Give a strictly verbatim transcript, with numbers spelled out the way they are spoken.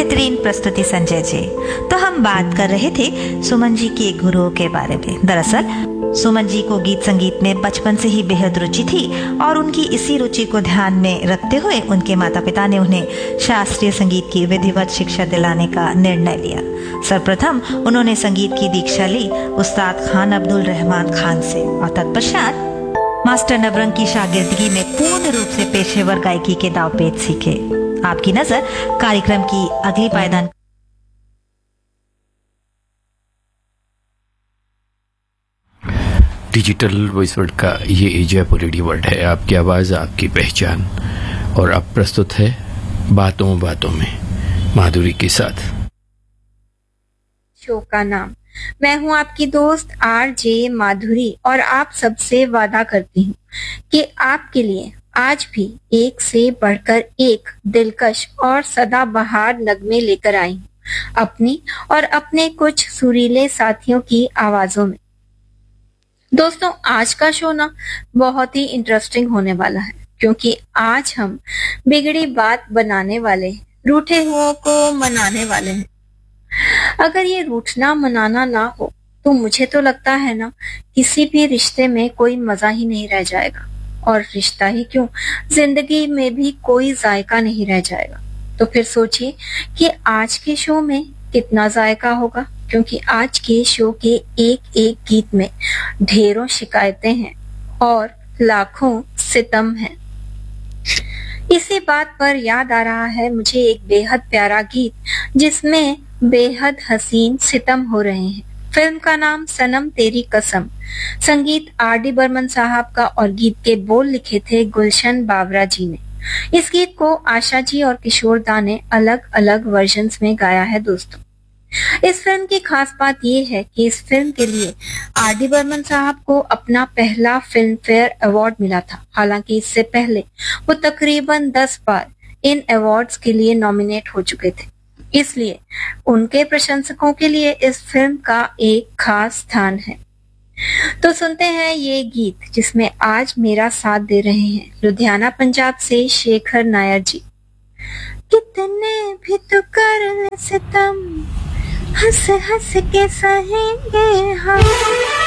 बेहतरीन प्रस्तुति संजय जी। तो हम बात कर रहे थे सुमन जी के गुरुओं के बारे में। दरअसल सुमन जी को गीत संगीत में बचपन से ही बेहद रुचि थी और उनकी इसी रुचि को ध्यान में रखते हुए उनके माता पिता ने उन्हें शास्त्रीय संगीत की विधिवत शिक्षा दिलाने का निर्णय लिया। सर्वप्रथम उन्होंने संगीत की दीक्षा ली उस्ताद खान अब्दुल रहमान खान से और तत्पश्चात मास्टर नवरंग की शागिर्दगी में पूर्ण रूप से पेशेवर गायकी के दांवपेच सीखे। आपकी नजर कार्यक्रम की अगली पायदान। डिजिटल वॉइस वर्ल्ड का ये जयपुर रेडियो वर्ल्ड है, आपकी आवाज आपकी पहचान। और अब प्रस्तुत है बातों बातों में माधुरी के साथ। शो का नाम, मैं हूं आपकी दोस्त आर जे माधुरी और आप सबसे वादा करती हूँ कि आपके लिए आज भी एक से बढ़कर एक दिलकश और सदाबहार नगमे लेकर आई हूँ अपनी और अपने कुछ सुरीले साथियों की आवाजों में। दोस्तों, आज का शो ना बहुत ही इंटरेस्टिंग होने वाला है क्योंकि आज हम बिगड़ी बात बनाने वाले, रूठे हुओं को मनाने वाले हैं। अगर ये रूठना मनाना ना हो तो मुझे तो लगता है ना किसी भी रिश्ते में कोई मजा ही नहीं रह जाएगा, और रिश्ता ही क्यों, जिंदगी में भी कोई जायका नहीं रह जाएगा। तो फिर सोचिए कि आज के शो में कितना जायका होगा, क्योंकि आज के शो के एक एक गीत में ढेरों शिकायतें हैं और लाखों सितम हैं। इसी बात पर याद आ रहा है मुझे एक बेहद प्यारा गीत जिसमें बेहद हसीन सितम हो रहे हैं। फिल्म का नाम सनम तेरी कसम, संगीत आर डी बर्मन साहब का और गीत के बोल लिखे थे गुलशन बावरा जी ने। इस गीत को आशा जी और किशोर दा ने अलग अलग वर्जन्स में गाया है। दोस्तों, इस फिल्म की खास बात यह है कि इस फिल्म के लिए आर डी बर्मन साहब को अपना पहला फिल्म फेयर अवार्ड मिला था। हालांकि इससे पहले वो तकरीबन दस बार इन अवार्ड्स के लिए नॉमिनेट हो चुके थे, इसलिए उनके प्रशंसकों के लिए इस फिल्म का एक खास स्थान है। तो सुनते हैं ये गीत जिसमें आज मेरा साथ दे रहे हैं लुधियाना पंजाब से शेखर नायर जी। कितने भी तो कर ले सितम, हंस हंस के सहेंगे हम।